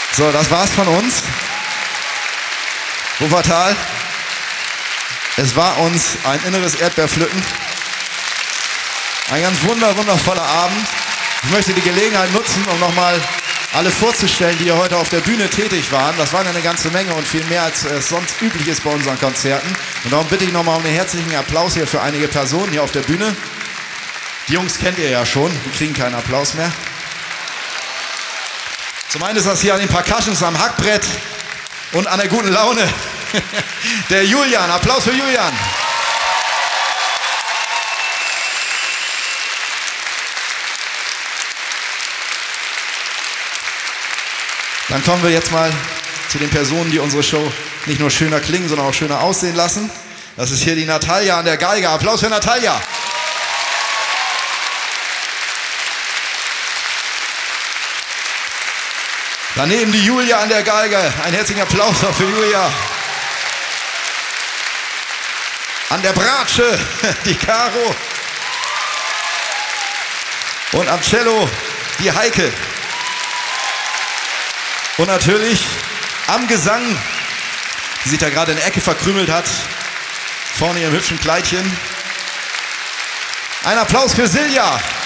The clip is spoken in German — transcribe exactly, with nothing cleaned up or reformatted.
So, das war's von uns. Wuppertal. Es war uns ein inneres Erdbeerpflücken. Ein ganz wunder, wundervoller Abend. Ich möchte die Gelegenheit nutzen, um nochmal alle vorzustellen, die hier heute auf der Bühne tätig waren. Das waren ja eine ganze Menge und viel mehr, als es sonst üblich ist bei unseren Konzerten. Und darum bitte ich nochmal um einen herzlichen Applaus hier für einige Personen hier auf der Bühne. Die Jungs kennt ihr ja schon, die kriegen keinen Applaus mehr. Zum einen ist das hier an den Percussions am Hackbrett und an der guten Laune der Julian. Applaus für Julian. Dann kommen wir jetzt mal zu den Personen, die unsere Show nicht nur schöner klingen, sondern auch schöner aussehen lassen. Das ist hier die Natalia an der Geige. Applaus für Natalia. Daneben die Julia an der Geige. Ein herzlichen Applaus auch für Julia. An der Bratsche die Caro. Und am Cello die Heike. Und natürlich am Gesang, die sich da gerade in der Ecke verkrümelt hat, vorne in ihrem hübschen Kleidchen. Ein Applaus für Silja.